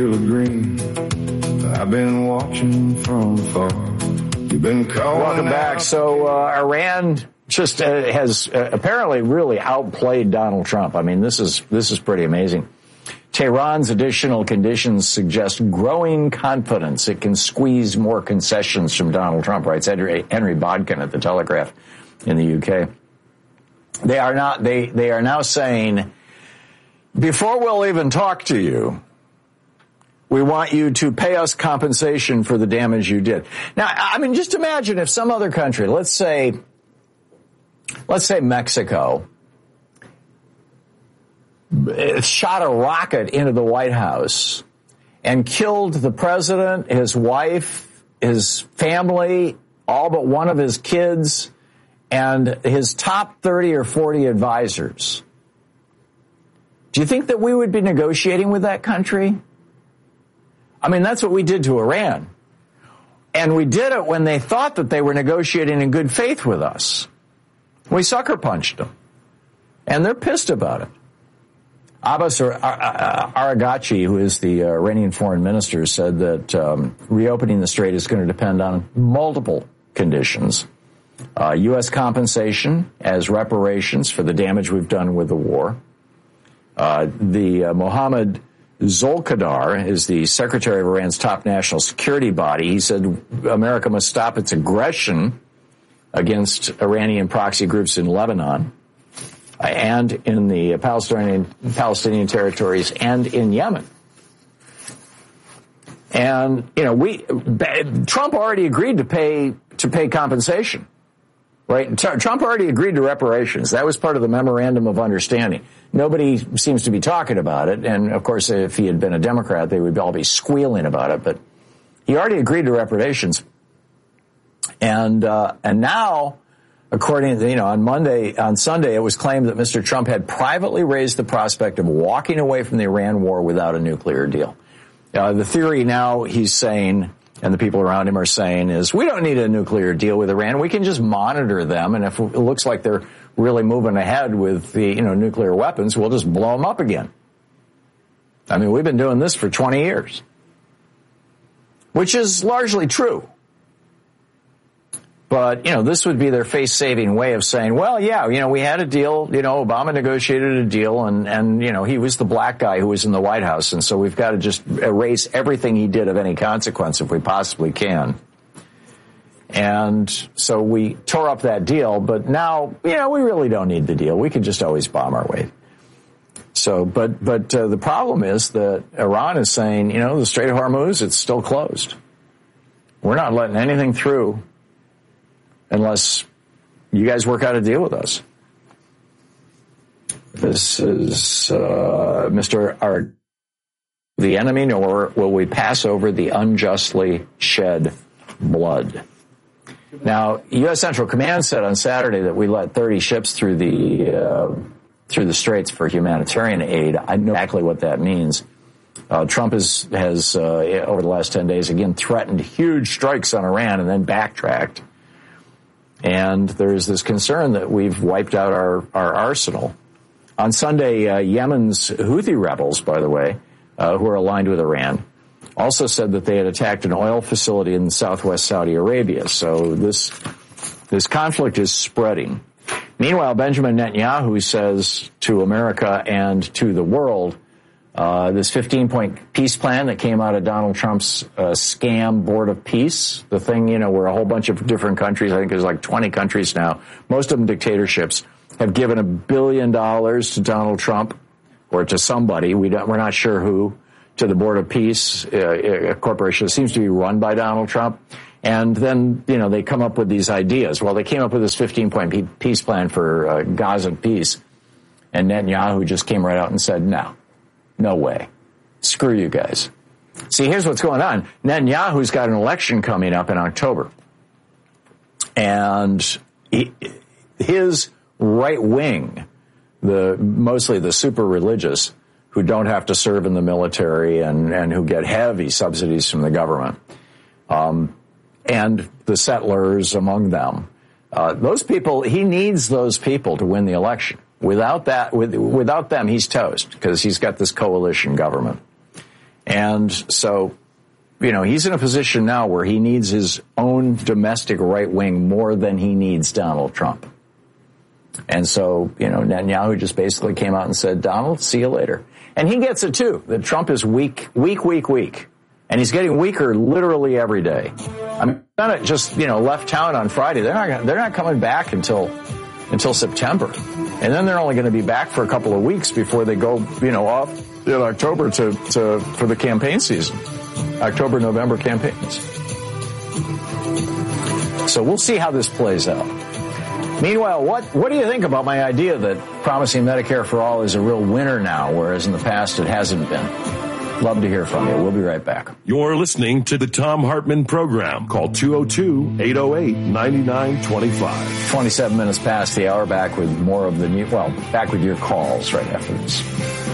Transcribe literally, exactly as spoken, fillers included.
Green. I've been watching from far. You've been calling. Welcome back. So uh, Iran just uh, has uh, apparently really outplayed Donald Trump. I mean, this is this is pretty amazing. Tehran's additional conditions suggest growing confidence it can squeeze more concessions from Donald Trump, writes Henry, Henry Bodkin at the Telegraph in the U K. They are not. They they are now saying, before we'll even talk to you, we want you to pay us compensation for the damage you did. Now, I mean, just imagine if some other country, let's say, let's say Mexico, shot a rocket into the White House and killed the president, his wife, his family, all but one of his kids, and his top thirty or forty advisors. Do you think that we would be negotiating with that country? I mean, that's what we did to Iran. And we did it when they thought that they were negotiating in good faith with us. We sucker punched them. And they're pissed about it. Abbas Araghchi, who is the Iranian foreign minister, said that um, reopening the strait is going to depend on multiple conditions. Uh, U S compensation as reparations for the damage we've done with the war. Uh, the uh, Mohammad Zolkadar is the secretary of Iran's top national security body. He said America must stop its aggression against Iranian proxy groups in Lebanon and in the Palestinian Palestinian territories and in Yemen. And, you know, we Trump already agreed to pay to pay compensation. Right? Trump already agreed to reparations. That was part of the memorandum of understanding. Nobody seems to be talking about it. And, of course, if he had been a Democrat, they would all be squealing about it. But he already agreed to reparations. And uh, and now, according to, you know, on Monday, on Sunday, it was claimed that Mister Trump had privately raised the prospect of walking away from the Iran war without a nuclear deal. Uh, the theory now, he's saying, and the people around him are saying, is we don't need a nuclear deal with Iran. We can just monitor them, and if it looks like they're really moving ahead with the, you know, nuclear weapons, we'll just blow them up again. I mean, we've been doing this for twenty years, which is largely true. But, you know, this would be their face-saving way of saying, well, yeah, you know, we had a deal, you know, Obama negotiated a deal, and, and, you know, he was the black guy who was in the White House, and so we've got to just erase everything he did of any consequence if we possibly can. And so we tore up that deal, but now, you know, we really don't need the deal. We can just always bomb our way. So, but, but uh, the problem is that Iran is saying, you know, the Strait of Hormuz, it's still closed. We're not letting anything through unless you guys work out a deal with us. This is uh, Mister Art. The enemy, nor will we pass over the unjustly shed blood. Now, U S Central Command said on Saturday that we let thirty ships through the uh, through the straits for humanitarian aid. I know exactly what that means. Uh, Trump is, has, uh, over the last ten days, again threatened huge strikes on Iran and then backtracked. And there's this concern that we've wiped out our, our arsenal. On Sunday, uh, Yemen's Houthi rebels, by the way, uh, who are aligned with Iran, also said that they had attacked an oil facility in southwest Saudi Arabia. So this this conflict is spreading. Meanwhile, Benjamin Netanyahu says to America and to the world, uh, this fifteen-point peace plan that came out of Donald Trump's uh, scam board of peace, the thing, you know, where a whole bunch of different countries, I think there's like twenty countries now, most of them dictatorships, have given a billion dollars to Donald Trump or to somebody, we don't, we're not sure who, to the Board of Peace, uh, a corporation that seems to be run by Donald Trump. And then, you know, they come up with these ideas. Well, they came up with this fifteen-point peace plan for uh, Gaza peace. And Netanyahu just came right out and said, no, no way. Screw you guys. See, here's what's going on. Netanyahu's got an election coming up in October. And he, his right wing, the mostly the super religious, who don't have to serve in the military and, and who get heavy subsidies from the government, um, and the settlers among them. Uh, those people, he needs those people to win the election. Without that, with, without them, he's toast because he's got this coalition government. And so, you know, he's in a position now where he needs his own domestic right wing more than he needs Donald Trump. And so, you know, Netanyahu just basically came out and said, Donald, see you later. And he gets it too, that Trump is weak, weak, weak, weak. And he's getting weaker literally every day. I mean, Senate just, you know, left town on Friday. They're not, they're not coming back until, until September. And then they're only going to be back for a couple of weeks before they go, you know, off in October to, to, for the campaign season. October, November campaigns. So we'll see how this plays out. Meanwhile, what, what do you think about my idea that promising Medicare for all is a real winner now, whereas in the past it hasn't been? Love to hear from you. We'll be right back. You're listening to the Thom Hartmann Program. Call two oh two, eight oh eight, nine nine two five. twenty-seven minutes past the hour, back with more of the new, well, back with your calls right after this.